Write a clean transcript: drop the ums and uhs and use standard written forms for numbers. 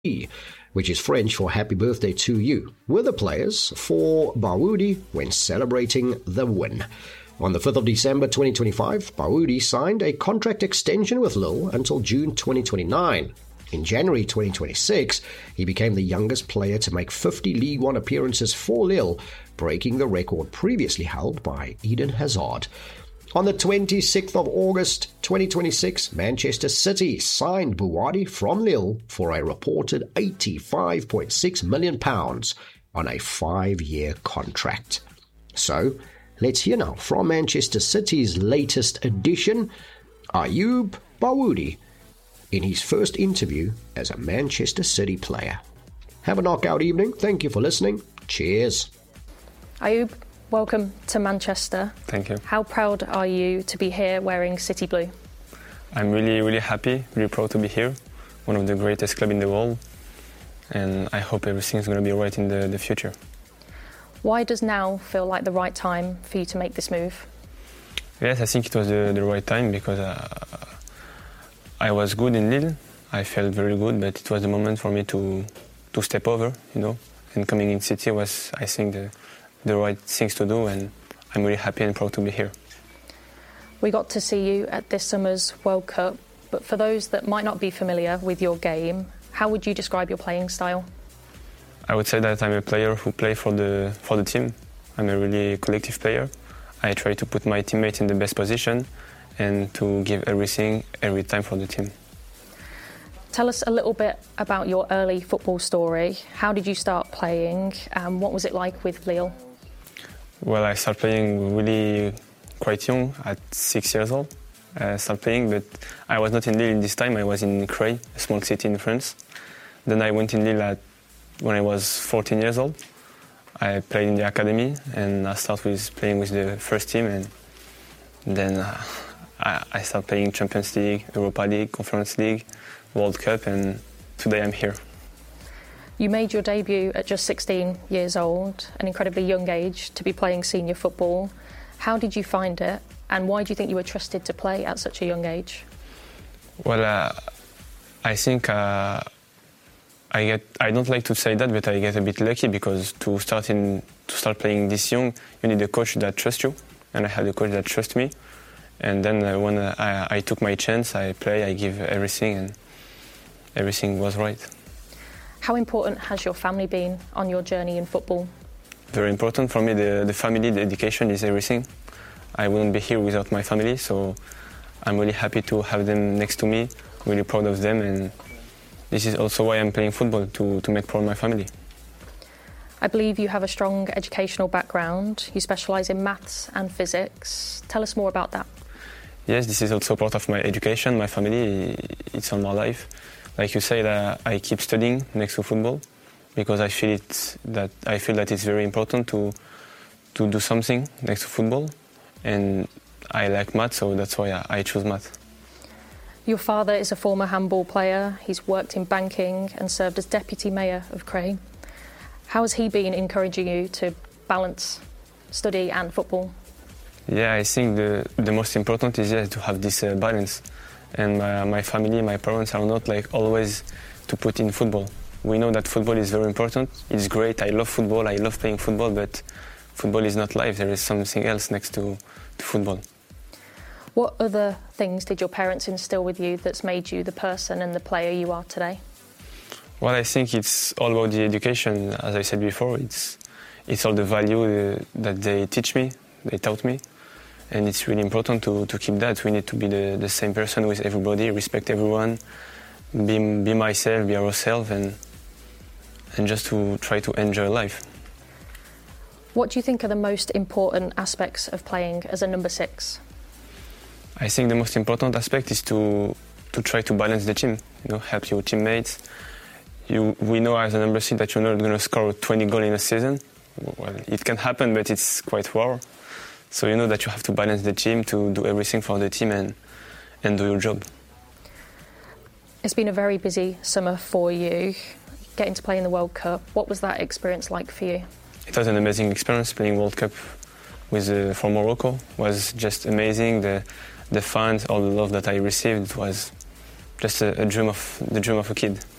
which is French for happy birthday to you, were the players for Bawoudi when celebrating the win. On the 5th of December 2025, Bawoudi signed a contract extension with Lille until June 2029. In January 2026, he became the youngest player to make 50 League One appearances for Lille, breaking the record previously held by Eden Hazard. On the 26th of August 2026, Manchester City signed Bawoudi from Lille for a reported £85.6 million on a 5-year contract. So, let's hear now from Manchester City's latest addition, Ayoub Bawoudi, in his first interview as a Manchester City player. Have a knockout evening. Thank you for listening. Cheers. Ayoub, welcome to Manchester. Thank you. How proud are you to be here wearing City Blue? I'm really happy, really proud to be here. One of the greatest clubs in the world. And I hope everything's going to be right in the future. Why does now feel like the right time for you to make this move? Yes, I think it was the right time because I was good in Lille. I felt very good, but it was the moment for me to step over, And coming in City was, I think, the right things to do, and I'm really happy and proud to be here. We got to see you at this summer's World Cup, but for those that might not be familiar with your game, how would you describe your playing style? I would say that I'm a player who plays for the team. I'm a really collective player. I try to put my teammates in the best position and to give everything every time for the team. Tell us a little bit about your early football story. How did you start playing? What was it like with Lille? Well, I started playing really quite young, at 6 years old. I started playing, but I was not in Lille this time. I was in Creil, a small city in France. Then I went in Lille when I was 14 years old. I played in the academy, and I started playing with the first team, and then I started playing Champions League, Europa League, Conference League, World Cup, and today I'm here. You made your debut at just 16 years old, an incredibly young age to be playing senior football. How did you find it, and why do you think you were trusted to play at such a young age? Well, I think I don't like to say that, but I get a bit lucky because to start playing this young, you need a coach that trusts you, and I had a coach that trusts me. And then when I took my chance, I play, I give everything, and everything was right. How important has your family been on your journey in football? Very important for me. The family, the education is everything. I wouldn't be here without my family, so I'm really happy to have them next to me, really proud of them, and this is also why I'm playing football, to make proud my family. I believe you have a strong educational background. You specialise in maths and physics. Tell us more about that. Yes, this is also part of my education, my family, it's on my life. Like you say, I keep studying next to football because I feel that it's very important to do something next to football, and I like math, so that's why I choose math. Your father is a former handball player. He's worked in banking and served as deputy mayor of Creil. How has he been encouraging you to balance study and football? Yeah, I think the most important is to have this balance. And my family, my parents are not always to put in football. We know that football is very important. It's great. I love football. I love playing football, but football is not life. There is something else next to football. What other things did your parents instill with you that's made you the person and the player you are today? Well, I think it's all about the education. As I said before, it's all the value that they teach me, they taught me. And it's really important to keep that. We need to be the same person with everybody, respect everyone, be myself, be ourselves, and just to try to enjoy life. What do you think are the most important aspects of playing as a number 6? I think the most important aspect is to try to balance the team, help your teammates. We know as a number 6 that you're not going to score 20 goals in a season. Well, it can happen, but it's quite rare. So you know that you have to balance the team, to do everything for the team and do your job. It's been a very busy summer for you, getting to play in the World Cup. What was that experience like for you? It was an amazing experience. Playing World Cup for Morocco was just amazing. The fans, all the love that I received was just the dream of a kid.